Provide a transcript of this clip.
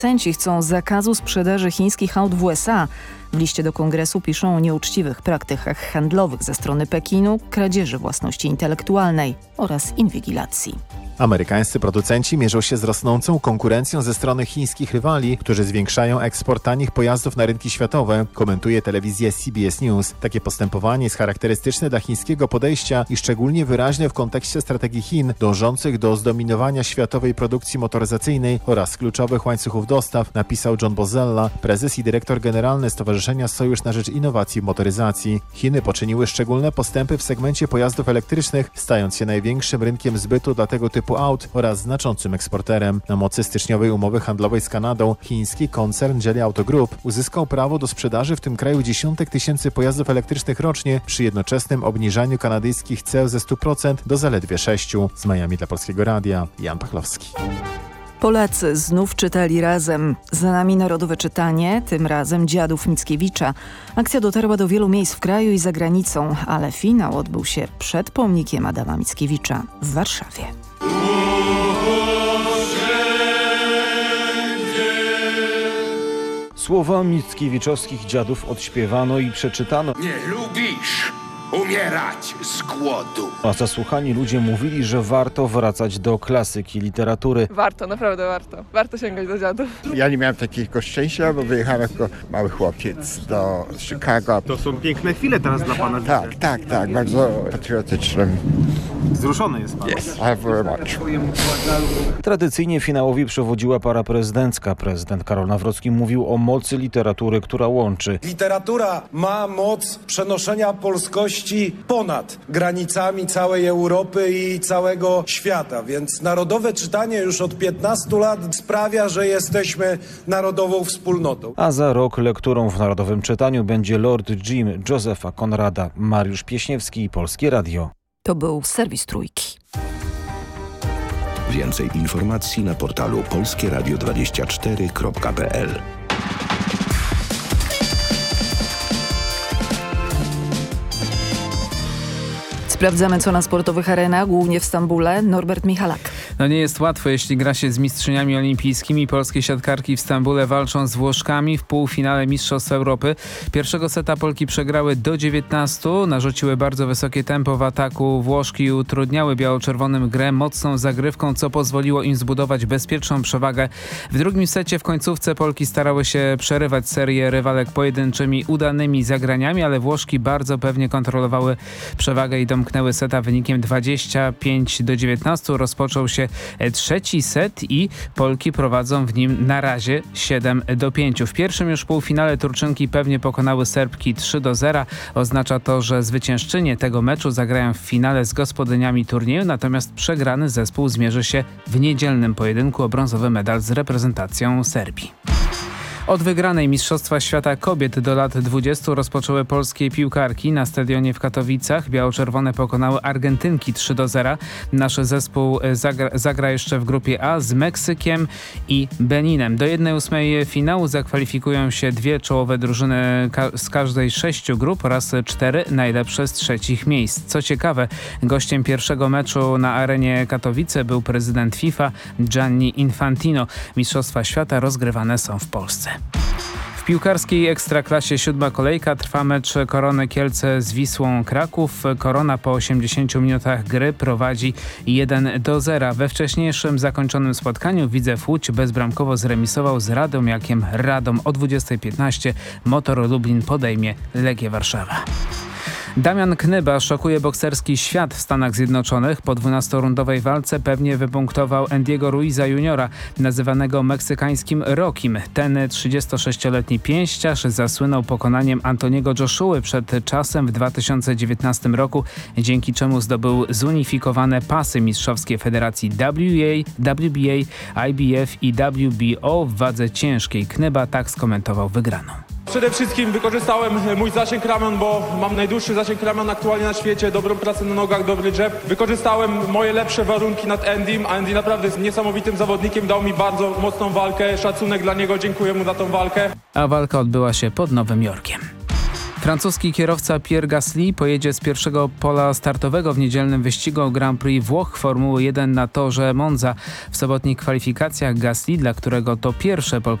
Producenci chcą zakazu sprzedaży chińskich aut w USA. W liście do Kongresu piszą o nieuczciwych praktykach handlowych ze strony Pekinu, kradzieży własności intelektualnej oraz inwigilacji. Amerykańscy producenci mierzą się z rosnącą konkurencją ze strony chińskich rywali, którzy zwiększają eksport tanich pojazdów na rynki światowe, komentuje telewizja CBS News. Takie postępowanie jest charakterystyczne dla chińskiego podejścia i szczególnie wyraźne w kontekście strategii Chin dążących do zdominowania światowej produkcji motoryzacyjnej oraz kluczowych łańcuchów dostaw, napisał John Bozzella, prezes i dyrektor generalny Stowarzyszenia Sojusz na rzecz Innowacji w Motoryzacji. Chiny poczyniły szczególne postępy w segmencie pojazdów elektrycznych, stając się największym rynkiem zbytu dla tego typu aut oraz znaczącym eksporterem. Na mocy styczniowej umowy handlowej z Kanadą chiński koncern Geely Auto Group uzyskał prawo do sprzedaży w tym kraju dziesiątek tysięcy pojazdów elektrycznych rocznie przy jednoczesnym obniżaniu kanadyjskich ceł ze 100% do zaledwie 6%. Z Miami dla Polskiego Radia, Jan Pachlowski. Polacy znów czytali razem. Za nami narodowe czytanie, tym razem Dziadów Mickiewicza. Akcja dotarła do wielu miejsc w kraju i za granicą, ale finał odbył się przed pomnikiem Adama Mickiewicza w Warszawie. Słowa mickiewiczowskich dziadów odśpiewano i przeczytano. Nie lubisz umierać z głodu. A zasłuchani ludzie mówili, że warto wracać do klasyki literatury. Warto, naprawdę warto. Warto sięgać do dziadów. Ja nie miałem takiego szczęścia, bo wyjechałem jako mały chłopiec do Chicago. To są piękne chwile teraz dla pana. Tak, bardzo patriotycznym. Wzruszony jest pan. Yes, very much. Tradycyjnie finałowi przewodziła para prezydencka. Prezydent Karol Nawrocki mówił o mocy literatury, która łączy. Literatura ma moc przenoszenia polskości ponad granicami całej Europy i całego świata, więc narodowe czytanie już od 15 lat sprawia, że jesteśmy narodową wspólnotą. A za rok lekturą w narodowym czytaniu będzie Lord Jim Josepha Conrada. Mariusz Pieśniewski, Polskie Radio. To był serwis Trójki. Więcej informacji na portalu polskieradio24.pl. Sprawdzamy, co na sportowych arenach, głównie w Stambule. Norbert Michalak. No nie jest łatwo, jeśli gra się z mistrzyniami olimpijskimi. Polskie siatkarki w Stambule walczą z Włoszkami w półfinale Mistrzostw Europy. Pierwszego seta Polki przegrały do 19. Narzuciły bardzo wysokie tempo w ataku. Włoszki utrudniały biało-czerwonym grę mocną zagrywką, co pozwoliło im zbudować bezpieczną przewagę. W drugim secie w końcówce Polki starały się przerywać serię rywalek pojedynczymi, udanymi zagraniami, ale Włoszki bardzo pewnie kontrolowały przewagę i domknęły seta wynikiem 25-19. Rozpoczął się trzeci set i Polki prowadzą w nim na razie 7-5. W pierwszym już półfinale Turczynki pewnie pokonały Serbki 3-0. Oznacza to, że zwyciężczynie tego meczu zagrają w finale z gospodyniami turnieju, natomiast przegrany zespół zmierzy się w niedzielnym pojedynku o brązowy medal z reprezentacją Serbii. Od wygranej Mistrzostwa Świata Kobiet do lat 20 rozpoczęły polskie piłkarki. Na stadionie w Katowicach biało-czerwone pokonały Argentynki 3-0. Nasz zespół zagra jeszcze w grupie A z Meksykiem i Beninem. Do 1/8 finału zakwalifikują się dwie czołowe drużyny z każdej 6 grup oraz 4 najlepsze z trzecich miejsc. Co ciekawe, gościem pierwszego meczu na arenie Katowice był prezydent FIFA Gianni Infantino. Mistrzostwa Świata rozgrywane są w Polsce. W piłkarskiej Ekstraklasie 7. kolejka trwa mecz Korony Kielce z Wisłą Kraków. Korona po 80 minutach gry prowadzi 1-0. We wcześniejszym zakończonym spotkaniu Widzew Łódź bezbramkowo zremisował z Radomiakiem Radom. O 20:15 Motor Lublin podejmie Legię Warszawa. Damian Knyba szokuje bokserski świat w Stanach Zjednoczonych. Po 12-rundowej walce pewnie wypunktował Andiego Ruiza Juniora, nazywanego meksykańskim Rockim. Ten 36-letni pięściarz zasłynął pokonaniem Antoniego Joshuły przed czasem w 2019 roku, dzięki czemu zdobył zunifikowane pasy mistrzowskie federacji WBA, IBF i WBO w wadze ciężkiej. Knyba tak skomentował wygraną. Przede wszystkim wykorzystałem mój zasięg ramion, bo mam najdłuższy zasięg ramion aktualnie na świecie, dobrą pracę na nogach, dobry jab. Wykorzystałem moje lepsze warunki nad Andym. Andy naprawdę jest niesamowitym zawodnikiem, dał mi bardzo mocną walkę, szacunek dla niego, dziękuję mu za tą walkę. A walka odbyła się pod Nowym Jorkiem. Francuski kierowca Pierre Gasly pojedzie z pierwszego pola startowego w niedzielnym wyścigu o Grand Prix Włoch Formuły 1 na torze Monza. W sobotnich kwalifikacjach Gasly, dla którego to pierwsze pole